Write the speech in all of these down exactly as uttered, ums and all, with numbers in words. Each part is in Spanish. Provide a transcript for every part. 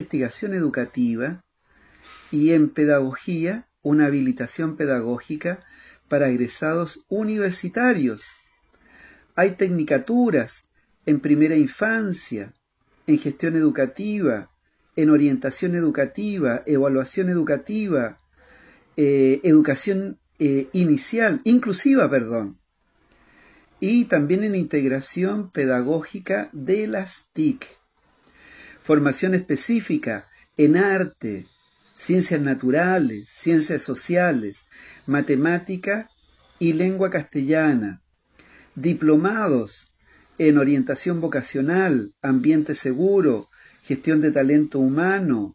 investigación educativa y en pedagogía una habilitación pedagógica para egresados universitarios. Hay tecnicaturas en primera infancia, en gestión educativa, en orientación educativa, evaluación educativa, eh, educación eh, inicial, inclusiva, perdón, y también en integración pedagógica de las T I C. Formación específica en arte, ciencias naturales, ciencias sociales, matemática y lengua castellana. Diplomados en orientación vocacional, ambiente seguro, gestión de talento humano,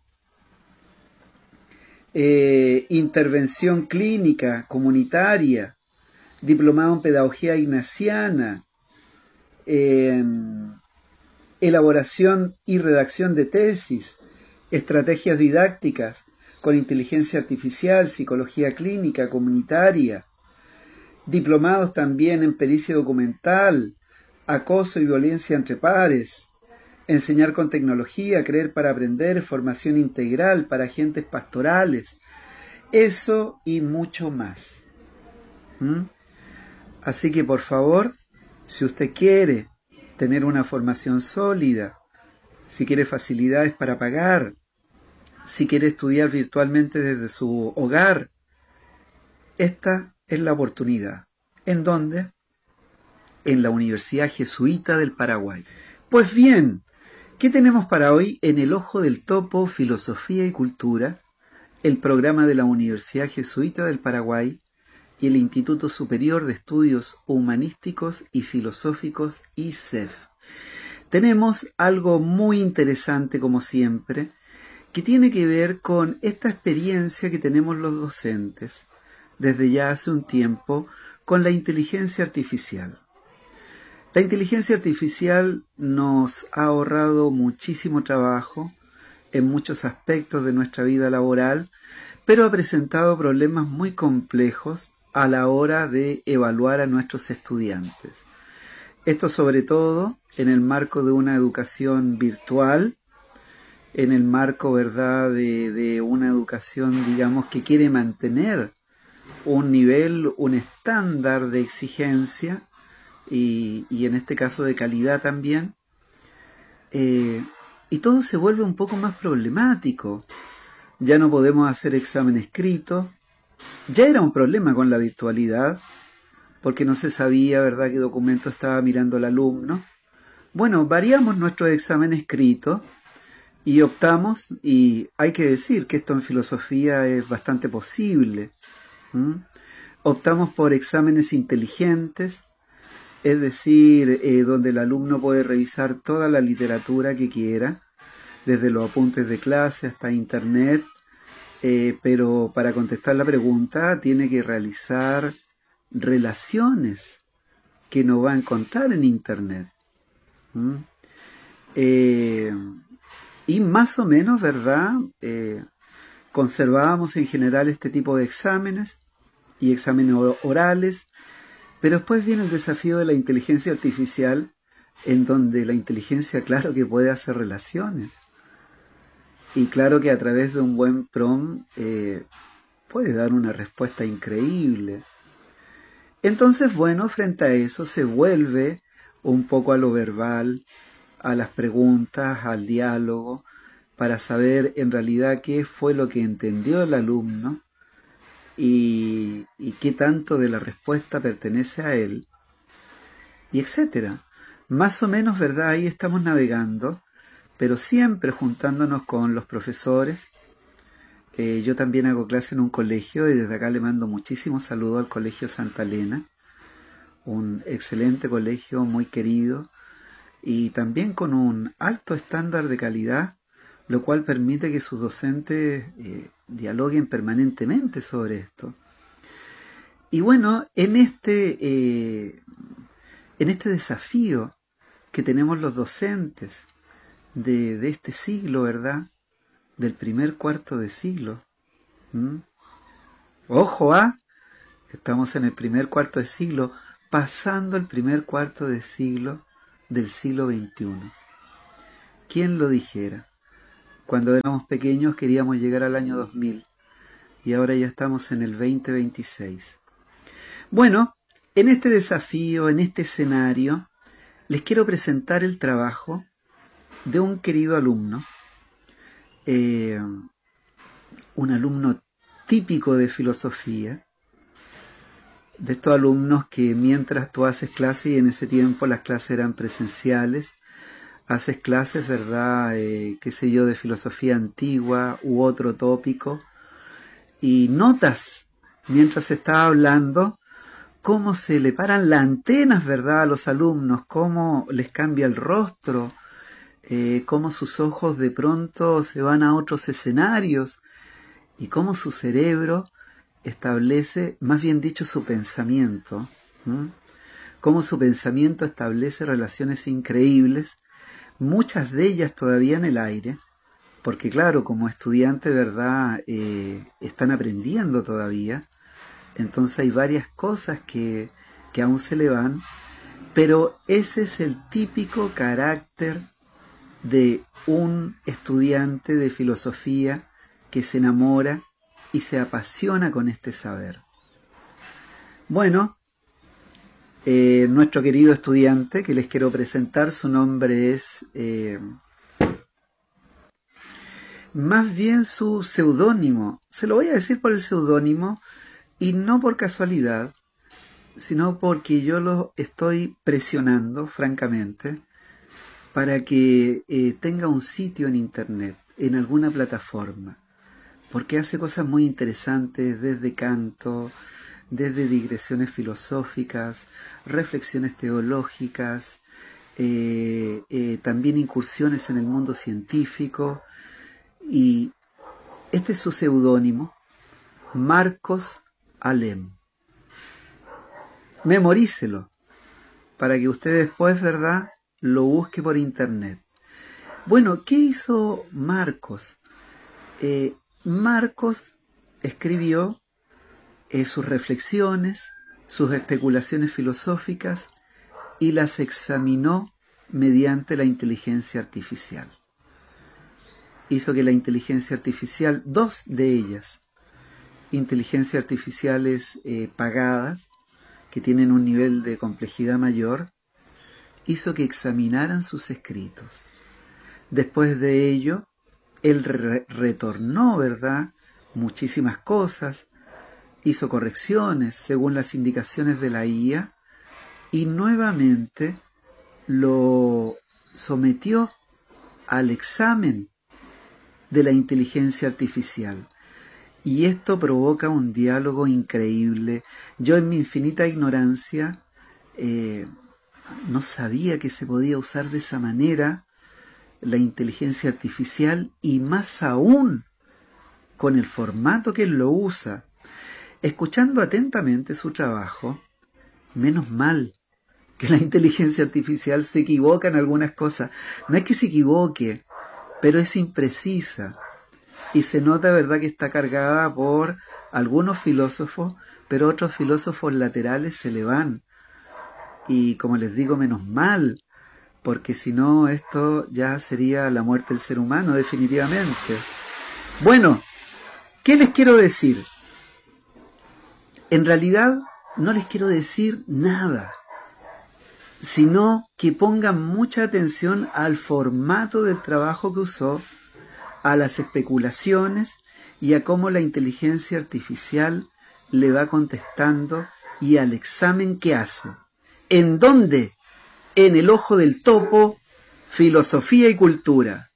eh, intervención clínica, comunitaria, diplomado en pedagogía ignaciana, eh, elaboración y redacción de tesis, estrategias didácticas con inteligencia artificial, psicología clínica, comunitaria, diplomados también en pericia documental, acoso y violencia entre pares, enseñar con tecnología, creer para aprender, formación integral para agentes pastorales, eso y mucho más. ¿Mm? Así que por favor, si usted quiere tener una formación sólida, si quiere facilidades para pagar, si quiere estudiar virtualmente desde su hogar, esta es la oportunidad. ¿En dónde? En la Universidad Jesuita del Paraguay. Pues bien, ¿qué tenemos para hoy en El Ojo del Topo, Filosofía y Cultura? El programa de la Universidad Jesuita del Paraguay y el Instituto Superior de Estudios Humanísticos y Filosóficos, I S E F. Tenemos algo muy interesante, como siempre, que tiene que ver con esta experiencia que tenemos los docentes desde ya hace un tiempo con la inteligencia artificial. La inteligencia artificial nos ha ahorrado muchísimo trabajo en muchos aspectos de nuestra vida laboral, pero ha presentado problemas muy complejos a la hora de evaluar a nuestros estudiantes. Esto sobre todo en el marco de una educación virtual, en el marco, ¿verdad?, de, de una educación, digamos, que quiere mantener un nivel, un estándar de exigencia y, y en este caso de calidad también. Eh, y todo se vuelve un poco más problemático. Ya no podemos hacer examen escrito. Ya era un problema con la virtualidad, porque no se sabía, ¿verdad?, qué documento estaba mirando el alumno. Bueno, variamos nuestro examen escrito y optamos, y hay que decir que esto en filosofía es bastante posible. ¿Mm? Optamos por exámenes inteligentes, es decir, eh, donde el alumno puede revisar toda la literatura que quiera, desde los apuntes de clase hasta internet, eh, pero para contestar la pregunta tiene que realizar relaciones que no va a encontrar en internet. ¿Mm? Eh, y más o menos, ¿verdad?, eh, conservábamos en general este tipo de exámenes y exámenes orales, pero después viene el desafío de la inteligencia artificial, en donde la inteligencia, claro que puede hacer relaciones, y claro que a través de un buen prompt eh, puede dar una respuesta increíble. Entonces, bueno, frente a eso se vuelve un poco a lo verbal, a las preguntas, al diálogo, para saber en realidad qué fue lo que entendió el alumno y, y qué tanto de la respuesta pertenece a él, y etcétera. Más o menos, ¿verdad?, ahí estamos navegando, pero siempre juntándonos con los profesores. Eh, yo también hago clase en un colegio y desde acá le mando muchísimos saludos al Colegio Santa Elena, un excelente colegio, muy querido, y también con un alto estándar de calidad, lo cual permite que sus docentes eh, dialoguen permanentemente sobre esto. Y bueno, en este, eh, en este desafío que tenemos los docentes de, de este siglo, ¿verdad?, del primer cuarto de siglo. ¿Mm? Ojo, ¿ah? Estamos en el primer cuarto de siglo, pasando el primer cuarto de siglo del siglo veintiuno. ¿Quién lo dijera? Cuando éramos pequeños queríamos llegar al año dos mil y ahora ya estamos en el veinte veintiséis. Bueno, en este desafío, en este escenario, les quiero presentar el trabajo de un querido alumno, eh, un alumno típico de filosofía, de estos alumnos que mientras tú haces clases, y en ese tiempo las clases eran presenciales, haces clases, ¿verdad?, eh, qué sé yo, de filosofía antigua u otro tópico, y notas, mientras se está hablando, cómo se le paran las antenas, ¿verdad?, a los alumnos, cómo les cambia el rostro, eh, cómo sus ojos de pronto se van a otros escenarios, y cómo su cerebro establece, más bien dicho, su pensamiento, ¿m? Cómo su pensamiento establece relaciones increíbles, muchas de ellas todavía en el aire, porque claro, como estudiante, ¿verdad?, eh, están aprendiendo todavía, entonces hay varias cosas que, que aún se le van, pero ese es el típico carácter de un estudiante de filosofía que se enamora y se apasiona con este saber. Bueno, eh, nuestro querido estudiante que les quiero presentar, su nombre es, eh, más bien su seudónimo, se lo voy a decir por el seudónimo y no por casualidad, sino porque yo lo estoy presionando, francamente, para que eh, tenga un sitio en internet, en alguna plataforma, porque hace cosas muy interesantes desde canto, desde digresiones filosóficas, reflexiones teológicas, eh, eh, también incursiones en el mundo científico, y este es su seudónimo, Marcos Alem. Memorícelo, para que usted después, ¿verdad?, lo busque por internet. Bueno, ¿qué hizo Marcos? Eh, Marcos escribió eh, sus reflexiones, sus especulaciones filosóficas y las examinó mediante la inteligencia artificial. Hizo que la inteligencia artificial, dos de ellas, inteligencias artificiales eh, pagadas, que tienen un nivel de complejidad mayor, hizo que examinaran sus escritos. Después de ello, él re retornó, ¿verdad?, muchísimas cosas, hizo correcciones según las indicaciones de la I A y nuevamente lo sometió al examen de la inteligencia artificial. Y esto provoca un diálogo increíble. Yo en mi infinita ignorancia eh, no sabía que se podía usar de esa manera la inteligencia artificial, y más aún con el formato que él lo usa. Escuchando atentamente su trabajo, menos mal que la inteligencia artificial se equivoca en algunas cosas. No es que se equivoque, pero es imprecisa. Y se nota, ¿verdad?, que está cargada por algunos filósofos, pero otros filósofos laterales se le van. Y como les digo, menos mal, porque si no, esto ya sería la muerte del ser humano, definitivamente. Bueno, ¿qué les quiero decir? En realidad, no les quiero decir nada, sino que pongan mucha atención al formato del trabajo que usó, a las especulaciones y a cómo la inteligencia artificial le va contestando, y al examen que hace. ¿En dónde? En el ojo del topo, filosofía y cultura.